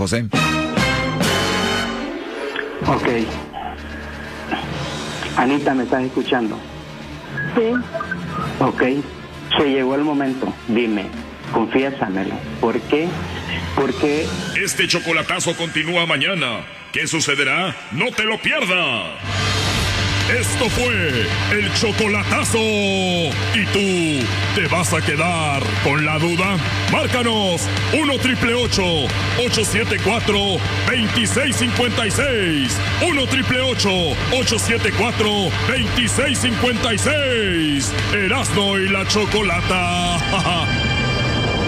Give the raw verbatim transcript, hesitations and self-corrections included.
José. Ok. Anita, ¿me estás escuchando? Sí. Ok. Se llegó el momento. Dime, confiésamelo. ¿Por qué? Porque... Este chocolatazo continúa mañana. ¿Qué sucederá? ¡No te lo pierdas! Esto fue el chocolatazo. ¿Y tú te vas a quedar con la duda? Márcanos uno triple ocho, ocho siete cuatro, dos seis cinco seis. uno triple ocho, ocho siete cuatro, dos seis cinco seis. Erasmo y la Chocolata.